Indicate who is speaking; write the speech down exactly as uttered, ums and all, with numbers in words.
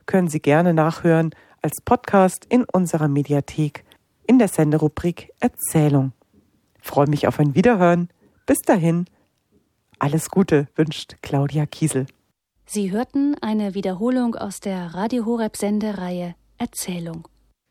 Speaker 1: können Sie gerne nachhören als Podcast in unserer Mediathek in der Senderubrik Erzählung. Ich freue mich auf ein Wiederhören. Bis dahin, alles Gute wünscht Claudia Kiesel.
Speaker 2: Sie hörten eine Wiederholung aus der Radio Horeb Sendereihe Erzählung.